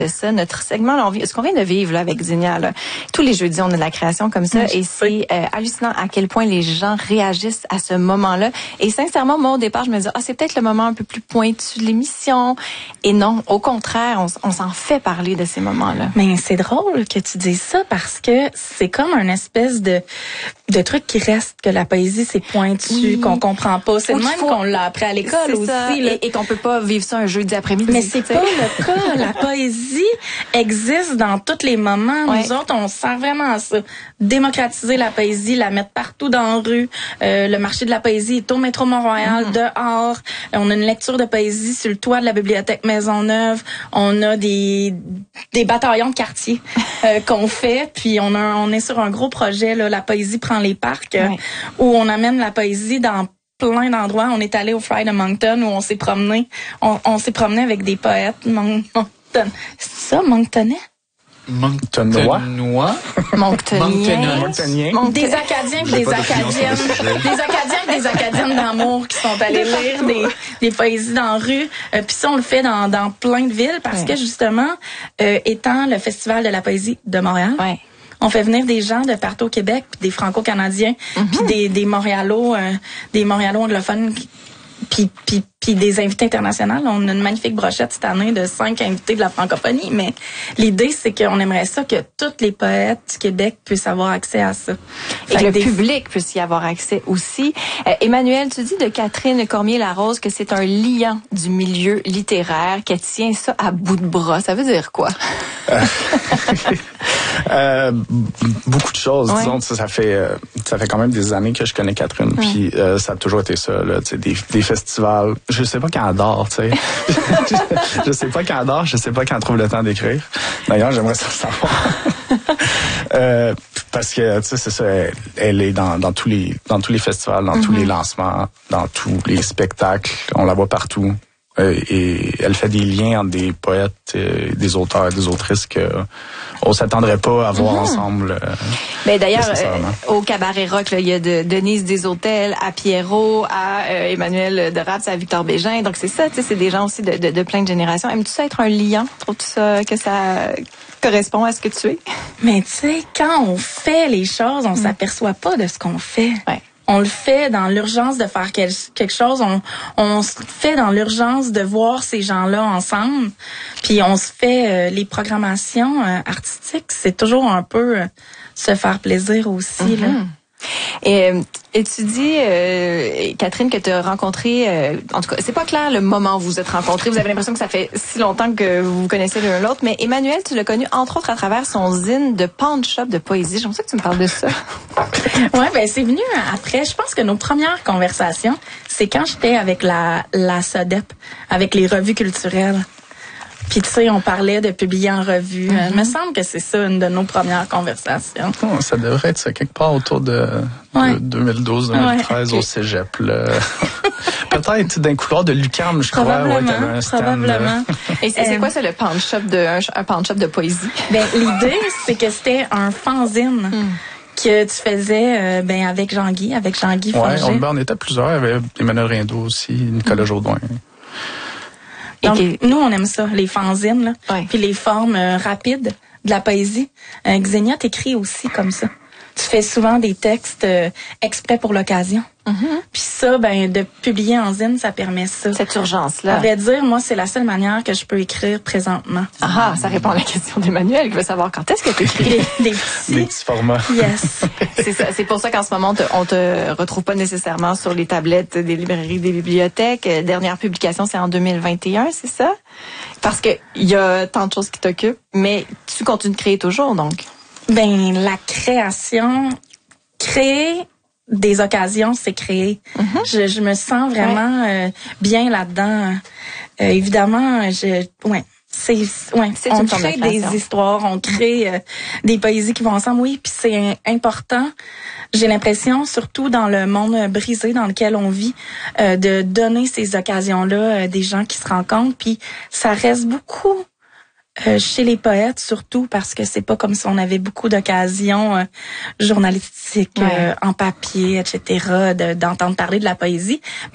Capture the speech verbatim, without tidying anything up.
de ça, notre segment, là, on vit, ce qu'on vient de vivre là, avec Xenia, là, tous les jeudis, on a de la création comme ça, et c'est euh, hallucinant à quel point les gens réagissent à ce moment-là. Et sincèrement, moi, au départ, je me disais, ah, c'est peut-être le moment un peu plus pointu de l'émission. Et non, au contraire, on, on s'en fait parler de ces moments-là. Mais c'est drôle que tu dises ça parce que c'est comme un espèce de de truc qui reste, que la poésie, c'est pointu, oui. qu'on comprend pas. C'est le même faut... qu'on l'a appris à l'école aussi. Ça. Et, et qu'on peut pas vivre ça un jeudi après-midi. Mais c'est pas le cas. La poésie existe dans tous les moments. Ouais. Nous autres, on sert vraiment à ça. Démocratiser la poésie, la mettre partout dans la rue. Euh, le marché de la poésie est au métro Mont-Royal, mmh. dehors. On a une lecture de poésie sur le toit de la bibliothèque Maisonneuve. On a des des bataillons de quartier euh, qu'on fait. Puis on a on est sur un gros projet là, la poésie prend les parcs, euh, ouais. où on amène la poésie dans plein d'endroits. On est allé au Fry de Moncton où on s'est promené. On, on s'est promené avec des poètes. Mon, Moncton. C'est ça, Monctonais? Monctonois. Monctoniens. Monctoniens. Des Acadiens et des Acadiennes. Des Acadiens et des Acadiennes d'amour qui sont allés lire des, des poésies dans la rue. Euh, Puis ça, on le fait dans, dans plein de villes parce ouais. que justement, euh, étant le Festival de la poésie de Montréal, ouais. on fait venir des gens de partout au Québec, puis des Franco-Canadiens, mm-hmm. puis des, des Montréalos, euh, des Montréalos anglophones, puis puis puis des invités internationaux. On a une magnifique brochette cette année de cinq invités de la francophonie, mais l'idée, c'est qu'on aimerait ça que tous les poètes du Québec puissent avoir accès à ça. Et que le des... public puisse y avoir accès aussi. Euh, Emmanuel, tu dis de Catherine Cormier-Larose que c'est un liant du milieu littéraire, qu'elle tient ça à bout de bras. Ça veut dire quoi? Euh, beaucoup de choses, ouais. disons, ça, ça fait euh, ça fait quand même des années que je connais Catherine, ouais. puis euh, ça a toujours été ça, là, tu sais, des, des festivals. Je sais pas quand elle dort, tu sais. je, je sais pas quand elle dort, je sais pas quand elle trouve le temps d'écrire. D'ailleurs, j'aimerais ça savoir. euh, parce que tu sais, c'est ça, elle, elle est dans, dans tous les dans tous les festivals, dans mm-hmm. tous les lancements, dans tous les spectacles, on la voit partout. Euh, et elle fait des liens entre des poètes, euh, des auteurs, des autrices que on s'attendrait pas à voir mm-hmm. ensemble. Euh, ben d'ailleurs, euh, au Cabaret Rock, il y a de Denise Desautels à Pierrot, à euh, Emmanuel Deratz, à Victor Bégin. Donc c'est ça, tu sais, c'est des gens aussi de, de, de plein de générations. Aimes-tu ça être un liant? Trouves-tu ça que ça correspond à ce que tu es? Mais tu sais, quand on fait les choses, on mm. s'aperçoit pas de ce qu'on fait. Ouais. On le fait dans l'urgence de faire quelque chose. On, on se fait dans l'urgence de voir ces gens-là ensemble. Puis on se fait euh, les programmations euh, artistiques. C'est toujours un peu euh, se faire plaisir aussi. Mm-hmm. là. Et, et tu dis, euh, Catherine, que tu as rencontré, euh, en tout cas, c'est pas clair le moment où vous vous êtes rencontrés. Vous avez l'impression que ça fait si longtemps que vous vous connaissez l'un l'autre. Mais Emmanuel, tu l'as connu entre autres à travers son zine de pawn shop de poésie. J'aimerais ça que tu me parles de ça. Ouais, ben c'est venu après. Je pense que nos premières conversations, c'est quand j'étais avec la la SODEP, avec les revues culturelles. Puis tu sais, on parlait de publier en revue. Mm-hmm. Il me semble que c'est ça une de nos premières conversations. Oh, ça devrait être ça quelque part autour de, ouais. de deux mille douze deux mille treize ouais, okay. au cégep. Là. Peut-être d'un couloir de Lucarne, je crois. Probablement, ouais, un stand, probablement. Et c'est, c'est quoi ça, le pawn shop de un, un pawn shop de poésie? Ben l'idée, c'est que c'était un fanzine. Mm. que tu faisais euh, ben avec Jean-Guy, avec Jean-Guy Forget. Ouais, on, ben, on était plusieurs, il y avait Emmanuel Riendeau aussi, Nicolas mm. Jourdain. Donc, okay. nous, on aime ça, les fanzines, là. Ouais. Puis les formes euh, rapides de la poésie. Euh, Xenia t'écrit aussi comme ça. Tu fais souvent des textes euh, exprès pour l'occasion. Mm-hmm. Puis ça, ben de publier en zine, ça permet ça. Cette urgence-là. À vrai dire, moi, c'est la seule manière que je peux écrire présentement. Ah, ça répond à la question d'Emmanuel qui veut savoir quand est-ce que tu écris. Des, des petits. Des petits formats. Yes. C'est ça. C'est pour ça qu'en ce moment, on te, on te retrouve pas nécessairement sur les tablettes des librairies, des bibliothèques. Dernière publication, c'est en deux mille vingt et un, c'est ça? Parce que il y a tant de choses qui t'occupent, mais tu continues de créer toujours, donc. Ben, la création, créer des occasions, c'est créer. Mm-hmm. Je, je me sens vraiment ouais. euh, bien là-dedans. Euh, évidemment, je, ouais, c'est, ouais, c'est on crée des histoires, on crée euh, des poésies qui vont ensemble. Oui, puis c'est important. J'ai l'impression, surtout dans le monde brisé dans lequel on vit, euh, de donner ces occasions-là euh, des gens qui se rencontrent. Puis ça reste beaucoup. Euh, chez les poètes, surtout parce que c'est pas comme si on avait beaucoup d'occasions euh, journalistiques, ouais. euh, en papier, et cetera, de, d'entendre parler de la poésie.